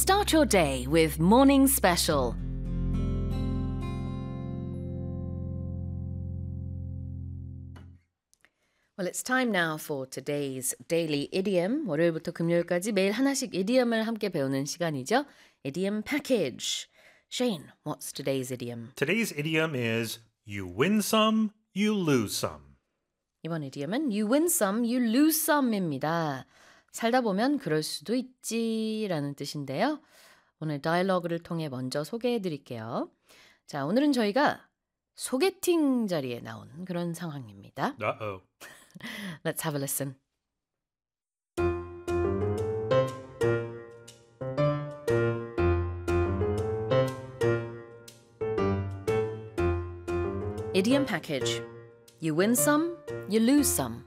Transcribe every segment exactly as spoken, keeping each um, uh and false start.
Start your day with Morning Special. Well, it's time now for today's daily idiom. 월요일부터 금요일까지 매일 하나씩 idiom을 함께 배우는 시간이죠. Idiom package. Shane, what's today's idiom? Today's idiom is you win some, you lose some. 이번 idiom은 you win some, you lose some입니다. 살다 보면 그럴 수도 있지라는 뜻인데요. 오늘 다이얼로그를 통해 먼저 소개해 드릴게요. 자, 오늘은 저희가 소개팅 자리에 나온 그런 상황입니다. Uh-oh. Let's have a listen. Idiom package. You win some, you lose some.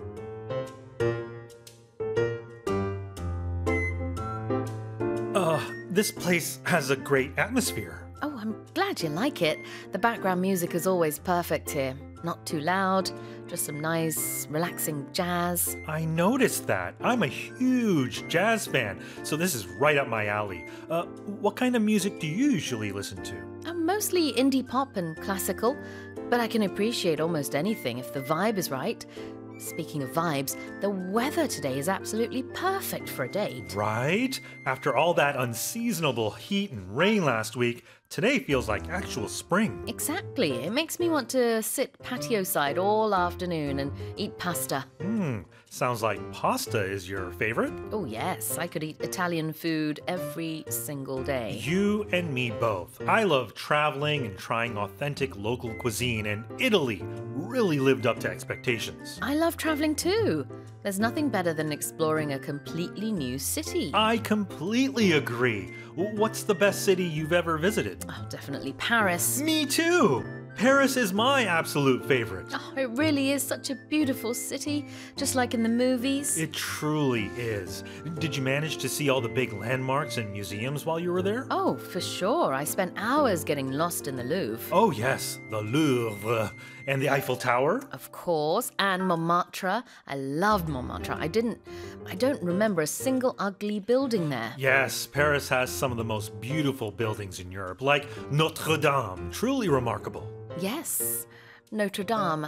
Uh, this place has a great atmosphere. Oh, I'm glad you like it. The background music is always perfect here. Not too loud, just some nice, relaxing jazz. I noticed that. I'm a huge jazz fan, so this is right up my alley. Uh, what kind of music do you usually listen to? I'm mostly indie pop and classical, but I can appreciate almost anything if the vibe is right. Speaking of vibes, the weather today is absolutely perfect for a date. Right? After all that unseasonable heat and rain last week, today feels like actual spring. Exactly. It makes me want to sit patio side all afternoon and eat pasta. Hmm, sounds like pasta is your favorite. Oh, yes. I could eat Italian food every single day. You and me both. I love traveling and trying authentic local cuisine, and Italy really lived up to expectations. I love traveling too. There's nothing better than exploring a completely new city. I completely agree. What's the best city you've ever visited? Oh, definitely Paris. Me too! Paris is my absolute favorite. Oh, it really is such a beautiful city, just like in the movies. It truly is. Did you manage to see all the big landmarks and museums while you were there? Oh, for sure. I spent hours getting lost in the Louvre. Oh, yes, the Louvre. And the Eiffel Tower? Of course, and Montmartre. I loved Montmartre. I didn't, I don't remember a single ugly building there. Yes, Paris has some of the most beautiful buildings in Europe, like Notre Dame. Truly remarkable. Yes, Notre Dame.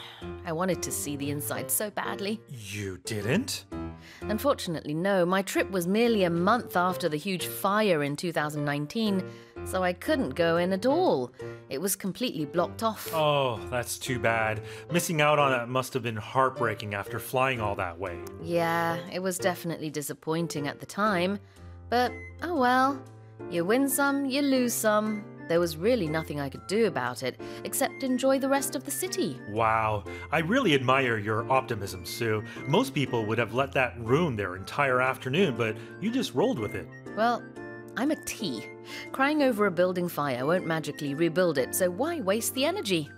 I wanted to see the inside so badly. You didn't? Unfortunately, no. My trip was merely a month after the huge fire in two thousand nineteen, so I couldn't go in at all. It was completely blocked off. Oh, that's too bad. Missing out on that must have been heartbreaking after flying all that way. Yeah, it was definitely disappointing at the time. But, oh well. You win some, you lose some. There was really nothing I could do about it, except enjoy the rest of the city. Wow, I really admire your optimism, Sue. Most people would have let that ruin their entire afternoon, but you just rolled with it. Well, I'm a T. Crying over a building fire won't magically rebuild it, so why waste the energy?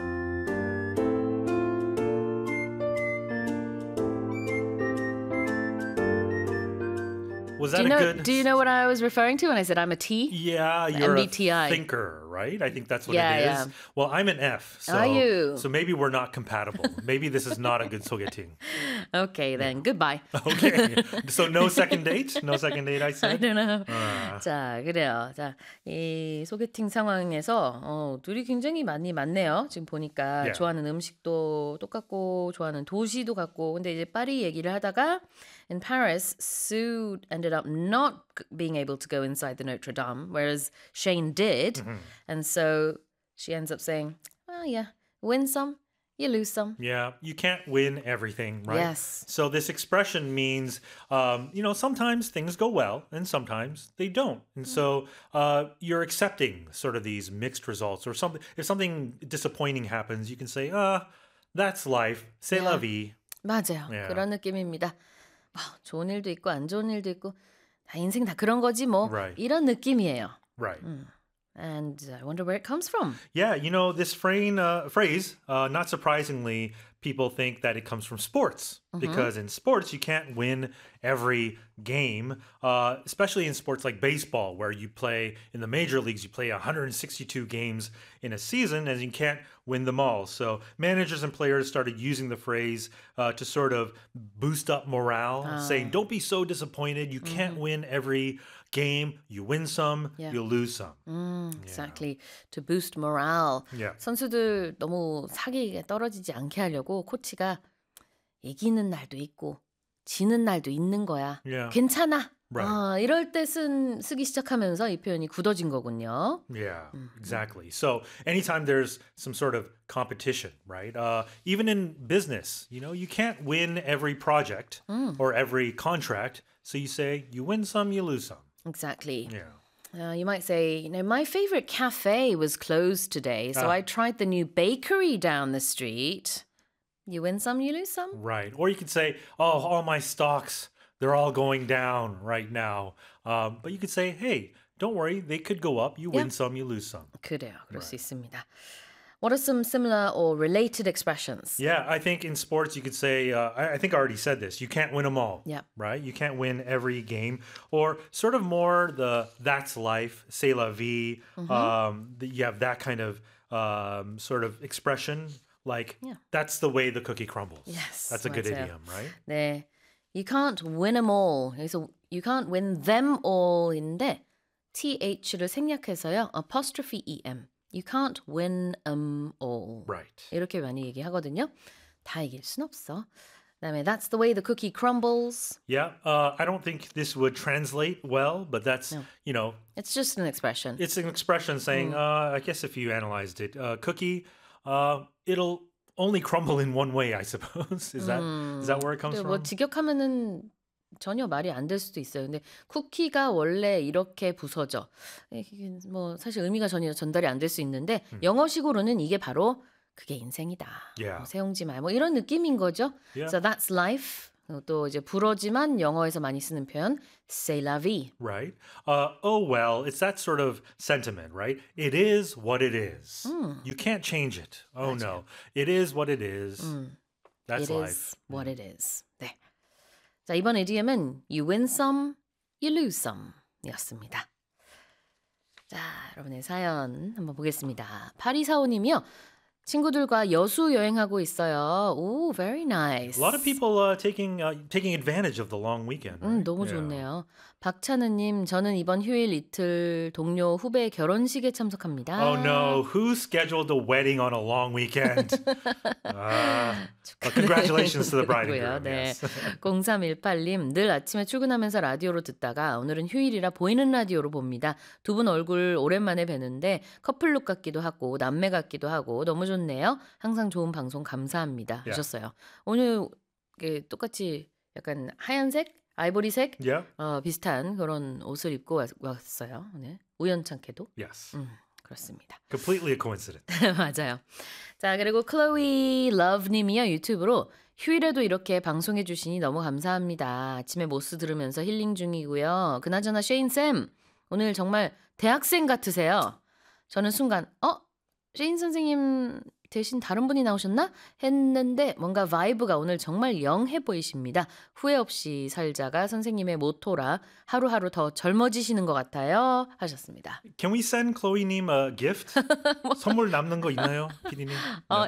Was that do you know, a good... Do you know what I was referring to when I said I'm a T? Yeah, you're M B T I. a thinker, right? I think that's what Yeah, it is. yeah. Well, I'm an F, so, Are you? so maybe we're not compatible. Maybe this is not a good sogeting. Okay, then. Goodbye. Okay. So no second date? No second date, I I said? don't know. 아. 자, 그래요. 자, 이 소개팅 상황에서 어, 둘이 굉장히 많이 맞네요. 지금 보니까 Yeah. 좋아하는 음식도 똑같고 좋아하는 도시도 같고. 근데 이제 파리 얘기를 하다가 in Paris, Sue ended up not being able to go inside the Notre Dame, whereas Shane did. Mm-hmm. And so she ends up saying, well, yeah, win some, you lose some. Yeah, you can't win everything, right? Yes. So this expression means, um, you know, sometimes things go well and sometimes they don't. And so uh, you're accepting sort of these mixed results or something. If something disappointing happens, you can say, ah, that's life, c'est la Yeah. vie. 맞아요. Yeah. 그런 느낌입니다. 뭐, 좋은 일도 있고 안 좋은 일도 있고 다 인생 다 그런 거지 뭐. Right. 이런 느낌이에요. Right. And I wonder where it comes from. Yeah, you know, this frame, uh, phrase, uh, not surprisingly, people think that it comes from sports. Because in sports, you can't win every game, uh, especially in sports like baseball, where you play in the major leagues, you play one hundred sixty-two games in a season, and you can't win them all. So managers and players started using the phrase uh, to sort of boost up morale, saying, don't be so disappointed. You can't win every game. You win some, Yeah. you lose some. 음, exactly. To boost morale. Yeah. 선수들 너무 사기가 떨어지지 않게 하려고 코치가 이기는 날도 있고 지는 날도 있는 거야. Yeah. 괜찮아. Right. 아, 이럴 때 쓴, 쓰기 시작하면서 이 표현이 굳어진 거군요. Yeah, exactly. So anytime there's some sort of competition, right? Uh, even in business, you know, you can't win every project or every contract. So you say you win some, you lose some. Exactly. Yeah. Uh, you might say, you know, my favorite cafe was closed today, so Ah. I tried the new bakery down the street. You win some, you lose some. Right. Or you could say, oh, all my stocks, they're all going down right now. Um, but you could say, hey, don't worry, they could go up. You win Yeah. some, you lose some. 그래요. 그럴 수 있습니다. What are some similar or related expressions? Yeah, I think in sports you could say, uh, I, I think I already said this, you can't win them all. Yeah. Right? You can't win every game. Or sort of more the that's life, c'est la vie. Um, the, you have that kind of um, sort of expression. Like, Yeah. that's the way the cookie crumbles. Yes, That's a good 맞아요. idiom, right? 네. You can't win them all. 그래서 you can't win them all인데 th를 생략해서요. apostrophe em. You can't win them all. Right. 이렇게 많이 얘기하거든요. 다 이길 순 없어. 그다음에 that's the way the cookie crumbles. Yeah, uh, I don't think this would translate well, but that's, No. you know, It's just an expression. it's an expression saying, uh, I guess if you analyzed it, uh, cookie, uh, it'll only crumble in one way, I suppose. Is that is that where it comes 근데 from? 뭐 직역하면은 전혀 말이 안 될 수도 있어요. 근데 쿠키가 원래 이렇게 부서져. 이게 뭐 사실 의미가 전혀 전달이 안 될 수 있는데 영어식으로는 이게 바로 그게 인생이다. Yeah. 뭐 세웅지 말 뭐 이런 느낌인 거죠. Yeah. So that's life. 또 이제 불어지만 영어에서 많이 쓰는 표현 c'est la vie. Right. Uh, oh, well, it's that sort of sentiment, right? It is what it is. You can't change it. Oh, no. It is what it is. That's It life. is what it is. 네. 자, 이번 이디엄은 you win some, you lose some 이었습니다. 자, 여러분의 사연 한번 보겠습니다. 팔이사오님이요. 친구들과 여수 여행하고 있어요. 오, very nice. A lot of people uh, taking uh, taking advantage of the long weekend. 음, right? 너무 Yeah. 좋네요. 박찬은님, 저는 이번 휴일 이틀 동료 후배 결혼식에 참석합니다. Oh no, who scheduled a wedding on a long weekend? uh, well, congratulations to the bride and 고요. groom. 네. Yes. 공삼일팔님, 늘 아침에 출근하면서 라디오로 듣다가 오늘은 휴일이라 보이는 라디오로 봅니다. 두 분 얼굴 오랜만에 뵈는데 커플룩 같기도 하고 남매 같기도 하고 너무 좋네요. 항상 좋은 방송 감사합니다. Yeah. 하셨어요. 오늘 이게 똑같이 약간 하얀색, 아이보리색 Yeah. 어, 비슷한 그런 옷을 입고 왔, 왔어요. 네. 우연찮게도. Yes. 음, 그렇습니다. Completely a coincidence. 맞아요. 자, 그리고 클로이 러브님이요. 유튜브로 휴일에도 이렇게 방송해 주시니 너무 감사합니다. 아침에 모스 들으면서 힐링 중이고요. 그나저나 셰인쌤, 오늘 정말 대학생 같으세요. 저는 순간 어? 셰인 선생님 대신 다른 분이 나오셨나? 했는데 뭔가 바이브가 오늘 정말 영해 보이십니다. 후회 없이 살자가 선생님의 모토라 하루하루 더 젊어지시는 것 같아요. 하셨습니다. Can we send Chloe-님 a gift? 선물 남는 거 있나요, 피디님? 어,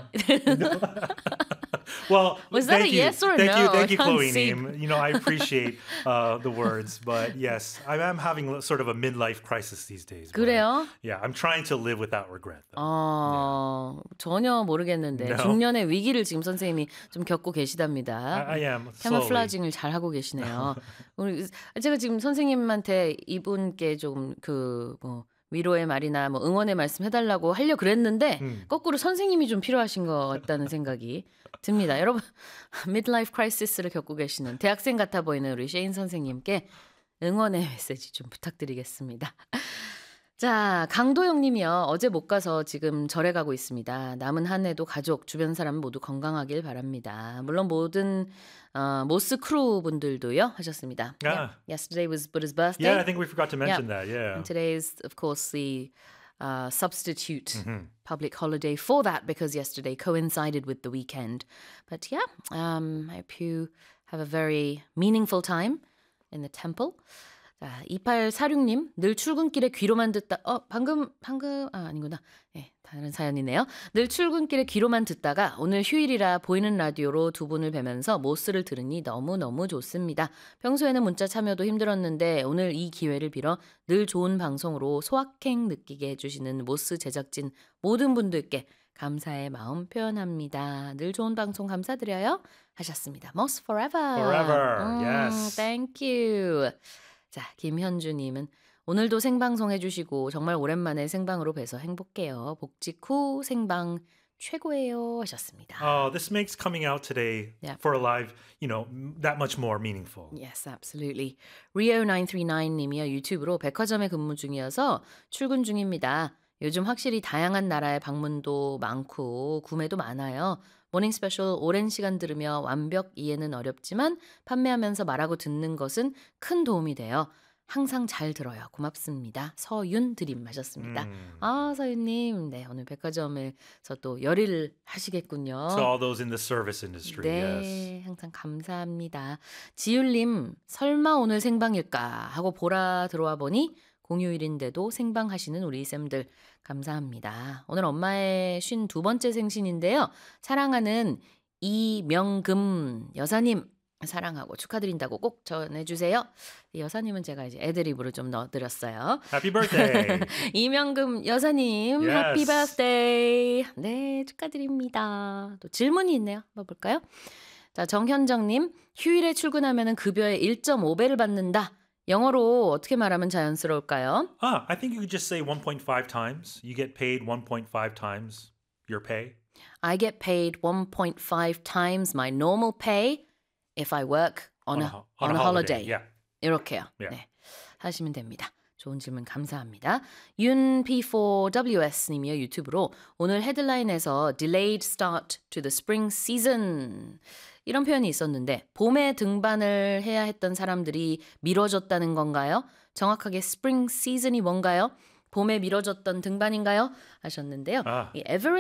Well, Was that thank a you. yes or a thank you, no? thank you, I can't Chloe see. Neem. You know, I appreciate uh, the words, but yes, I am having sort of a midlife crisis these days. but, 그래요? Yeah, I'm trying to live without regret. Though. 어, 전혀 모르겠는데 No. 중년의 위기를 지금 선생님이 좀 겪고 계시답니다. I, I am slowly. 캐모플라징을 잘 하고 계시네요. 우리 제가 지금 선생님한테 이분께 좀 그 뭐 위로의 말이나 뭐 응원의 말씀 해달라고 하려 그랬는데 음. 거꾸로 선생님이 좀 필요하신 것 같다는 생각이 듭니다. 여러분 midlife crisis를 겪고 계시는 대학생 같아 보이는 우리 셰인 선생님께 응원의 메시지 좀 부탁드리겠습니다. 자, 강도영 님이요. 어제 못 가서 지금 절에 가고 있습니다. 남은 한 해도 가족, 주변 사람 모두 건강하길 바랍니다. 물론 모든 어, 모스 크루 분들도요. 하셨습니다. Ah. Yeah. Yesterday was Buddha's birthday. Yeah, I think we forgot to mention Yeah. that. Yeah. And today is, of course, the uh, substitute Mhm. public holiday for that because yesterday coincided with the weekend. But yeah, um, I hope you have a very meaningful time in the temple. 자, 이팔사육님, 늘 출근길에 귀로만 듣다, 어, 방금, 방금, 아, 아니구나. 네, 다른 사연이네요. 늘 출근길에 귀로만 듣다가 오늘 휴일이라 보이는 라디오로 두 분을 뵈면서 모스를 들으니 너무너무 좋습니다. 평소에는 문자 참여도 힘들었는데 오늘 이 기회를 빌어 늘 좋은 방송으로 소확행 느끼게 해주시는 모스 제작진 모든 분들께 감사의 마음 표현합니다. 늘 좋은 방송 감사드려요. 하셨습니다. Moss forever. Forever, 음, yes. Thank you. 자, 김현주님은 오늘도 생방송 해주시고 정말 오랜만에 생방으로 뵈서 행복해요. 복직 후 생방 최고예요 하셨습니다. Oh, this makes coming out today Yeah. for a live, you know, m- that much more meaningful. Yes, absolutely. Rio nine three nine 님이요. 유튜브로 백화점에 근무 중이어서 출근 중입니다. 요즘 확실히 다양한 나라의 방문도 많고 구매도 많아요. 모닝 스페셜 오랜 시간 들으며 완벽 이해는 어렵지만 판매하면서 말하고 듣는 것은 큰 도움이 돼요. 항상 잘 들어요. 고맙습니다. 서윤 드림 하셨습니다. Mm. 아, 서윤님. 네, 오늘 백화점에서 또 열일을 하시겠군요. So all those in the service industry, yes. 네, 항상 감사합니다. 지율님, 설마 오늘 생방일까 하고 보라 들어와 보니 공휴일인데도 생방하시는 우리 쌤들 감사합니다. 오늘 엄마의 쉰두 번째 생신인데요. 사랑하는 이명금 여사님 사랑하고 축하드린다고 꼭 전해주세요. 이 여사님은 제가 이제 애드립으로 좀 넣어드렸어요. Happy birthday. 이명금 여사님, Yes. 해피 버스데이. 네, 축하드립니다. 또 질문이 있네요. 한번 볼까요? 자, 정현정님, 휴일에 출근하면 급여의 일 점 오 배를 받는다. 영어로 어떻게 말하면 자연스러울까요? Ah, I think you could just say one point five times. You get paid one point five times your pay. I get paid one point five times my normal pay if I work on, a, ho- on a holiday. Yeah. 이렇게요. Yeah. 네, 하시면 됩니다. 좋은 질문 감사합니다. 윤 피 포 더블유 에스 님이요. 유튜브로 오늘 헤드라인에서 delayed start to the spring season 이런 표현이 있었는데 봄에 등반을 해야 했던 사람들이 미뤄졌다는 건가요? 정확하게 spring season이 뭔가요? 봄에 미뤄졌던 등반인가요? 하셨는데요. 아. 이 에베레스트